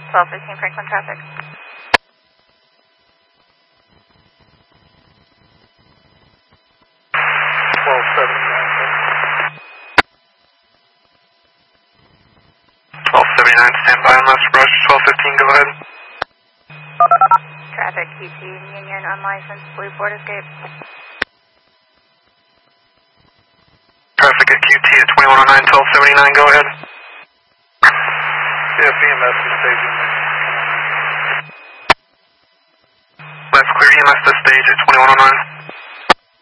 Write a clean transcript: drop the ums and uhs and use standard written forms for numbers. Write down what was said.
1215 Franklin traffic. Standby on Master Brush, 1215, go ahead. Traffic QT, Union, unlicensed, blue Ford Escape. Traffic at QT at 2109, 1279, go ahead. Yeah, EMS is staging. That's clear, EMS to stage at 2109.